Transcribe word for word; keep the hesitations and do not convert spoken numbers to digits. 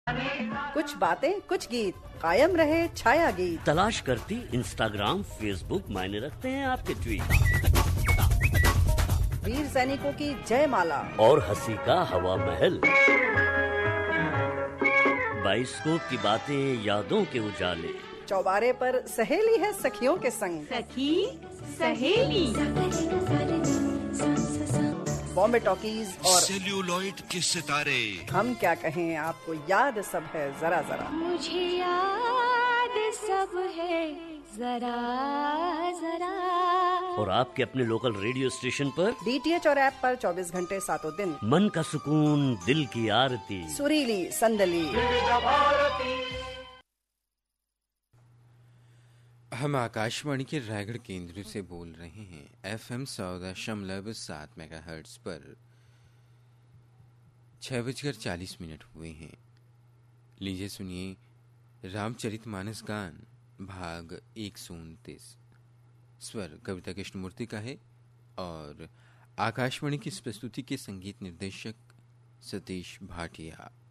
कुछ बातें कुछ गीत, कायम रहे छाया गीत। तलाश करती इंस्टाग्राम फेसबुक, मायने रखते हैं आपके ट्वीट। वीर सैनिकों की जयमाला और हंसी का हवा महल। बाइस्कोप की बातें, यादों के उजाले। चौबारे पर सहेली है सखियों के संग। सखी सहेली। बॉम्बे टॉकीज और सेल्यूलॉइड के सितारे। हम क्या कहें, आपको याद सब है जरा जरा। मुझे याद सब है जरा जरा। और आपके अपने लोकल रेडियो स्टेशन पर डीटीएच और ऐप पर चौबीस घंटे सातों दिन। मन का सुकून, दिल की आरती, सुरीली संदली। हम आकाशवाणी के रायगढ़ केंद्र से बोल रहे हैं। एफएम सौ दशमलव सात मेगाहर्ट्ज पर छह बजकर चालीस मिनट हुए हैं। लीजिए सुनिए रामचरितमानस गान भाग एक सौ उनतीस। स्वर कविता कृष्णमूर्ति का है और आकाशवाणी की इस प्रस्तुति के संगीत निर्देशक सतीश भाटिया।